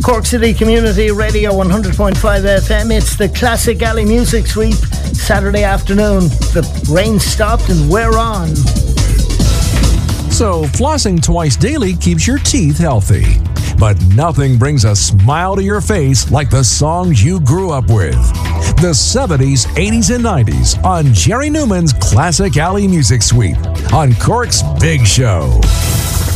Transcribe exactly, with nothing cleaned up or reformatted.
Cork City Community Radio one hundred point five F M. It's the Classic Alley Music Sweep, Saturday afternoon. The rain stopped and we're on. So, flossing twice daily keeps your teeth healthy. But nothing brings a smile to your face like the songs you grew up with. The seventies, eighties, and nineties on Jerry Newman's Classic Alley Music Sweep on Cork's Big Show.